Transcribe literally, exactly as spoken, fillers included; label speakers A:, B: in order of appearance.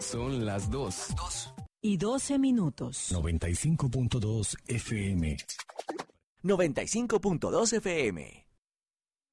A: Son las dos.
B: Y doce minutos.
A: noventa y cinco punto dos F M.
C: noventa y cinco punto dos F M.